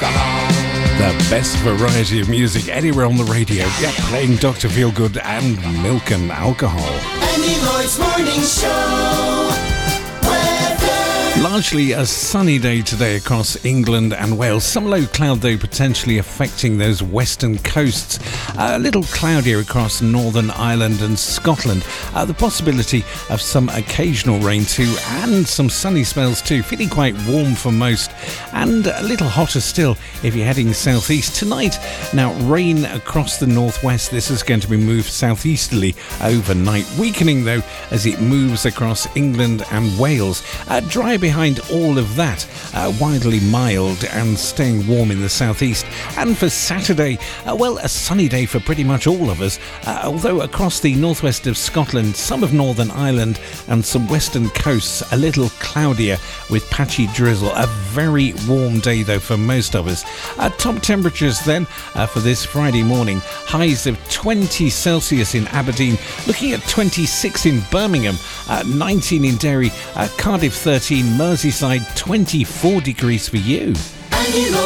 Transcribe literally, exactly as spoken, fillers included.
The best variety of music anywhere on the radio. Yeah, playing Doctor Feelgood and Milk and Alcohol. Andy Lloyd's Morning Show. Largely a sunny day today across England and Wales. Some low cloud, though, potentially affecting those western coasts. A little cloudier across Northern Ireland and Scotland. Uh, the possibility of some occasional rain too, and some sunny spells too. Feeling quite warm for most, and a little hotter still if you're heading southeast tonight. Now, rain across the northwest. This is going to be moved southeasterly overnight, weakening though as it moves across England and Wales. Uh, dry behind all of that, uh, widely mild and staying warm in the southeast. And for Saturday, uh, well, a sunny day for pretty much all of us, uh, although across the northwest of Scotland, some of Northern Ireland and some western coasts a little cloudier with patchy drizzle. A very warm day though for most of us. Uh, top temperatures then uh, for this Friday morning, highs of twenty Celsius in Aberdeen, looking at twenty-six in Birmingham, uh, nineteen in Derry, uh, Cardiff thirteen, Merseyside twenty-four degrees for you.